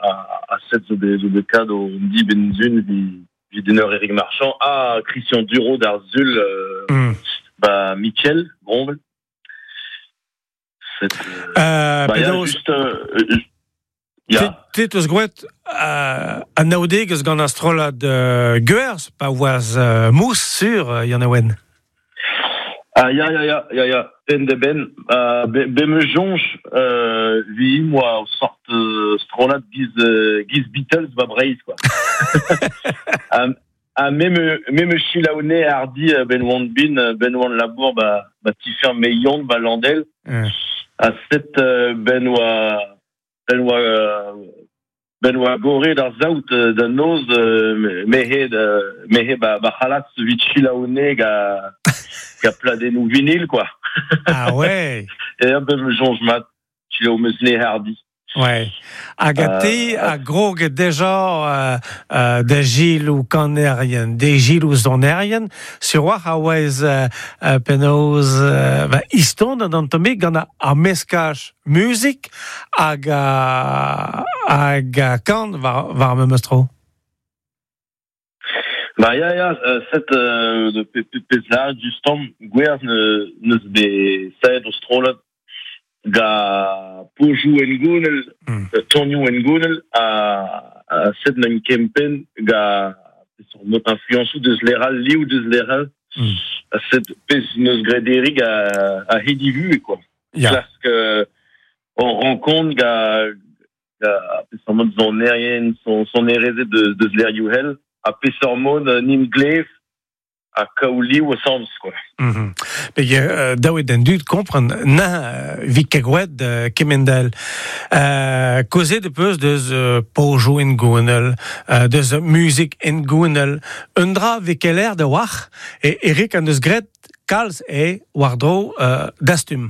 à cette de cas on dit Benzune du donneur Eric Marchand à Christian Duro d'Arzul Michel Gromble. Il y a juste Titus Gwet a naudeg gant astrola de Guers pa oaz mousse sur Yannawen. Ja. En de ben me jonge vi moi au sorte strolat giz Beatles ba Braise quoi. Même Chilaoné hardi Ben Labour ba tifer meillon ba landel. À cette Benoît Goré dans Zout de Noz mehe ba khalat Chilaoné ga pladé nous vinyle quoi. Ah ouais. Et un peu me jonge mat Chilo mesné hardi. Ouais. Agati a grog déjà de Gilles ou Canérien, des Gilles ou Zonérien, sur Wahawez Penoz Iston dans Tomé gana a meskach musique aga kan var me mestro. Cette de Pepesa justement Guers ne be said Australia ga Pojou Ngounel Tonio Ngounel a cette nan Kempen ga son notre influence de Zleral Liu de Zleral a cette nos Grédéric a Hedivu quoi parce que on rencontre ga son mode son aérien son érésé de Zleriuhel a Pessormone Nimglef à Kaouli ou Sams quoi. Mais David Endud comprend na Vikagwed Kemendel causé de peu de Pojo in Gounel de musique in Gounel undra Vikeler de Wach et Eric Andesgret Kals et Wardro d'Astum.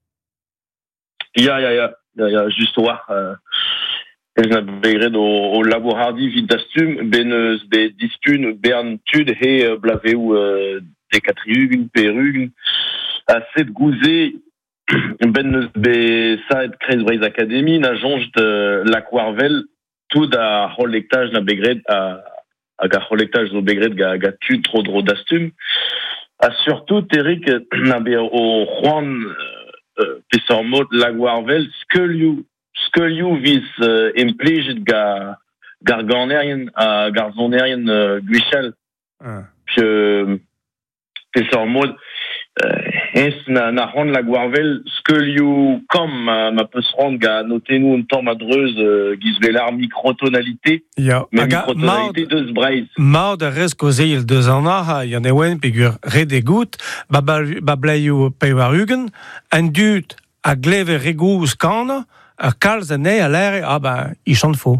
Ja juste Wach Begred au laborardi vid d'Astum benez be diskun bern tud he blaveu decatriugun perugun a set gouze benez be saet krez Braise Academy na jonge de l'Aquarvel tout a rollectage na begred a ga rollectage no begred ga tud trop dro d'Astum a surtout Eric na be o Juan Pessormod l'Aquarvel Skelliou vis impliged garganérien à garzonérien Guichel que Pessormod na rend la Guarvel Skelliou comme ma peut se rendre ga noter nous un temps madreuse gizvelar microtonalité mais microtonalité de Braise Maud de res causé il deux ans a y en ewen figure redegout bablayou pewarugen un dut a gleve regous kana Karl Zané à l'air il chante faux.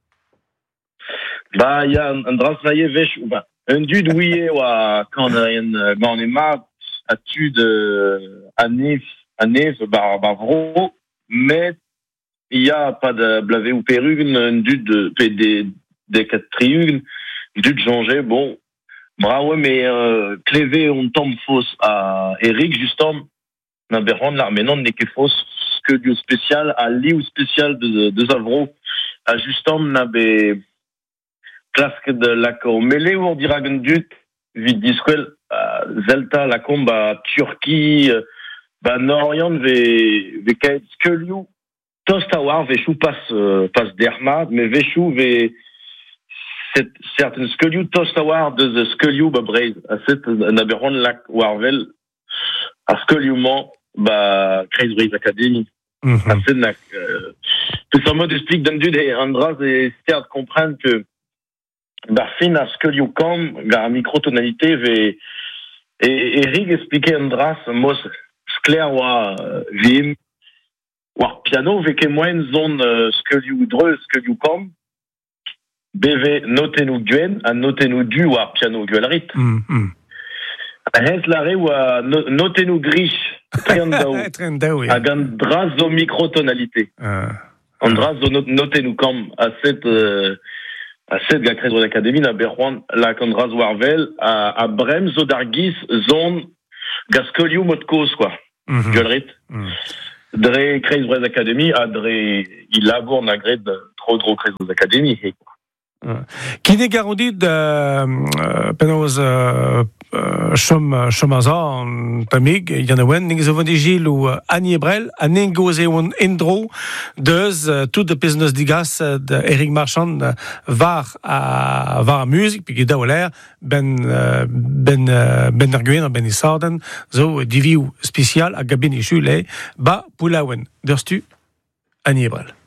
Il y a un drasnaye vech un dude ouillé ou quand on est marre à tude à nef bavro mais il y a pas de blavé ou perrugue un dude de des quatre triunes dude changer bon bravo mais clévé on tombe fausse à Eric justement na berron là mais non n'est que fausse que du spécial à Liu spécial de Zavro à justement na be clasque de la co mêlé ou on dira gendut vid disquel Zelta la comba Turquie Norient ve kaet Skelliou Tostawar ve chou passe derma mais ve chou ve certaines Skelliou Tostawar de Skelliou Braise à cette na berron lac Warvel à Skelliou Crazy Braise Academy. C'est un mode explique d'un dude et Andras et c'est de comprendre que fin à Skelliou comme la microtonalité et Eric expliquait Andras mos clair wa vim wa piano ve que moins zone Skelliou dreux Skelliou comme BV notez-nous guen à notez-nous du wa piano guelrit. Henslare ou notez-nous griche Trendao a gant drazo microtonalité. En drazo notez-nous comme à cette ga Crazy Braise Academy na berwan la kandraz warvel à Brem zo dargis zone ga Skelliou mod cause quoi. Guelrit. Dre Crazy Rose Academy, il laboure la grade trop Crazy Rose Academy. Qui n'est garanti de penaos chomazan tamig yanawen ningzovan digil ou Annie Ebrel anengoze un indro deus tout de business digas de Eric Marchand var a musique puis daoler ben arguen ben isarden zo diviu spécial a gabini chule ba poulawen derstu Annie Ebrel.